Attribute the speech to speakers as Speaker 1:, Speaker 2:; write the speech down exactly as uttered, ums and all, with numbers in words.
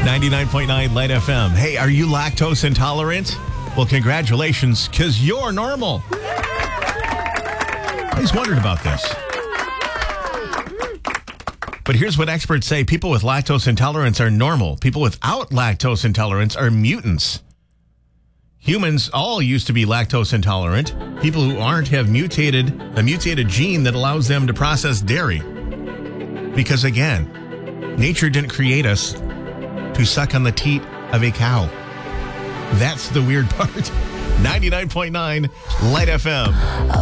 Speaker 1: ninety-nine point nine Light F M. Hey, are you lactose intolerant? Well, congratulations, because you're normal. I always wondered about this. But here's what experts say. People with lactose intolerance are normal. People without lactose intolerance are mutants. Humans all used to be lactose intolerant. People who aren't have mutated a mutated gene that allows them to process dairy. Because again, nature didn't create us to suck on the teat of a cow. That's the weird part. ninety-nine point nine Light F M.